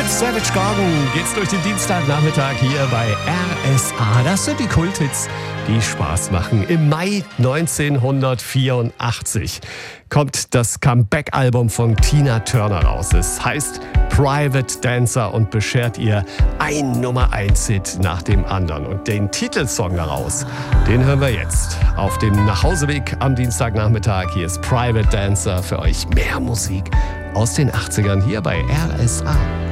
Mit Savage Garden geht's durch den Dienstagnachmittag hier bei RSA. Das sind die Kulthits, die Spaß machen. Im Mai 1984 kommt das Comeback-Album von Tina Turner raus. Es heißt Private Dancer und beschert ihr ein Nummer-1-Hit nach dem anderen. Und den Titelsong daraus, den hören wir jetzt auf dem Nachhauseweg am Dienstagnachmittag. Hier ist Private Dancer für euch. Mehr Musik aus den 80ern hier bei RSA.